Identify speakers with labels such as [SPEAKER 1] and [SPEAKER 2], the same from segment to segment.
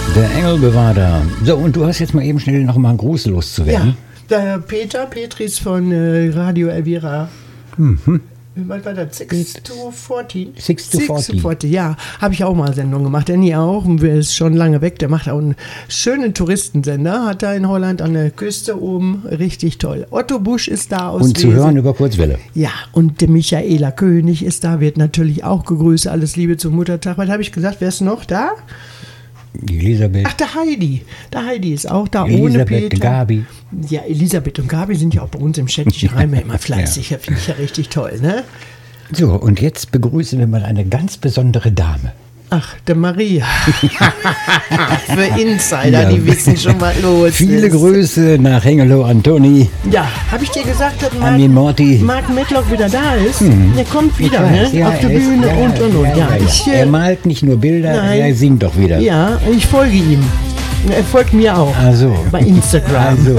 [SPEAKER 1] Der Engel bewahrt da. So, und du hast jetzt mal eben schnell noch mal einen Gruß loszuwerden.
[SPEAKER 2] Ja, der Petris von Radio Elvira. Was war das? 6 to 14?
[SPEAKER 1] 6 to 14.
[SPEAKER 2] Ja, habe ich auch mal Sendung gemacht. Danny auch, ist schon lange weg. Der macht auch einen schönen Touristensender. Hat da in Holland an der Küste oben. Richtig toll. Otto Busch ist da aus
[SPEAKER 1] Und zu hören über Kurzwelle.
[SPEAKER 2] Ja, und der Michaela König ist da, wird natürlich auch gegrüßt. Alles Liebe zum Muttertag. Was habe ich gesagt? Wer ist noch da?
[SPEAKER 1] Elisabeth.
[SPEAKER 2] Ach, der Heidi. Der Heidi ist auch da,
[SPEAKER 1] Elisabeth,
[SPEAKER 2] ohne Peter.
[SPEAKER 1] Gabi.
[SPEAKER 2] Ja, Elisabeth und Gabi sind ja auch bei uns im Chat. Die schreiben ja immer fleißig. Ja. Finde ich ja richtig toll, ne?
[SPEAKER 1] So, und jetzt begrüßen wir mal eine ganz besondere Dame.
[SPEAKER 2] Ach, der Maria. Für Insider, die wissen schon, was los ist.
[SPEAKER 1] Viele Grüße nach Hengelo, Antoni.
[SPEAKER 2] Ja, habe ich dir gesagt, dass Mark Medlock wieder da ist? Der kommt wieder, ne?
[SPEAKER 1] Ja,
[SPEAKER 2] auf der Bühne und. Ja,
[SPEAKER 1] er malt nicht nur Bilder, er singt doch wieder.
[SPEAKER 2] Ja, ich folge ihm. Er folgt mir auch.
[SPEAKER 1] Also.
[SPEAKER 2] Bei Instagram.
[SPEAKER 1] Also.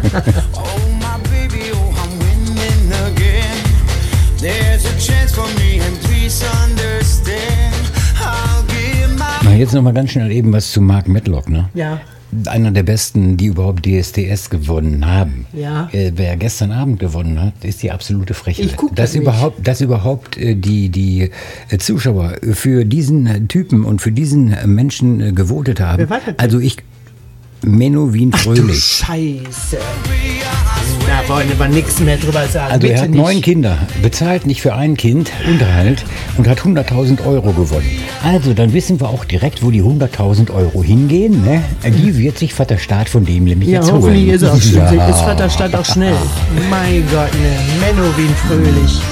[SPEAKER 1] Jetzt noch mal ganz schnell eben was zu Mark Medlock, ne?
[SPEAKER 2] Ja.
[SPEAKER 1] Einer der besten, die überhaupt DSDS gewonnen haben.
[SPEAKER 2] Ja.
[SPEAKER 1] Wer gestern Abend gewonnen hat, ist die absolute Frechheit.
[SPEAKER 2] Ich guck das nicht.
[SPEAKER 1] Dass überhaupt die Zuschauer für diesen Typen und für diesen Menschen gewotet haben.
[SPEAKER 2] Wer war das denn?
[SPEAKER 1] Also Menno Wien Fröhlich.
[SPEAKER 2] Ach du Scheiße. Da wollen wir nichts mehr drüber sagen.
[SPEAKER 1] Also
[SPEAKER 2] Bitte
[SPEAKER 1] er hat
[SPEAKER 2] nicht.
[SPEAKER 1] 9 Kinder, bezahlt nicht für ein Kind Unterhalt und hat 100.000 Euro gewonnen. Also dann wissen wir auch direkt, wo die 100.000 Euro hingehen. Ne? Die wird sich Vaterstaat von dem nämlich
[SPEAKER 2] Ja,
[SPEAKER 1] jetzt
[SPEAKER 2] hoffentlich
[SPEAKER 1] holen.
[SPEAKER 2] ist er auch schon. Ist Vaterstadt auch schnell. Mein Gott, ne. Menno Wien Fröhlich.